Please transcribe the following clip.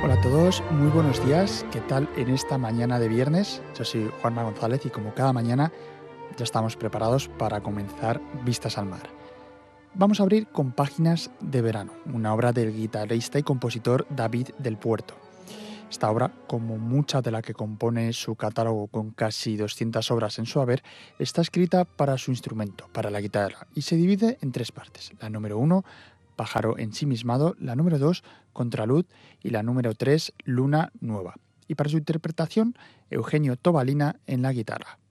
Hola a todos, muy buenos días. ¿Qué tal en esta mañana de viernes? Yo soy Juanma González y como cada mañana ya estamos preparados para comenzar Vistas al Mar. Vamos a abrir con Páginas de verano, una obra del guitarrista y compositor David del Puerto. Esta obra, como mucha de la que compone su catálogo con casi 200 obras en su haber, está escrita para su instrumento, para la guitarra, y se divide en tres partes. La número 1, Pájaro ensimismado; la número 2, Contraluz; y la número 3, Luna nueva. Y para su interpretación, Eugenio Tobalina en la guitarra.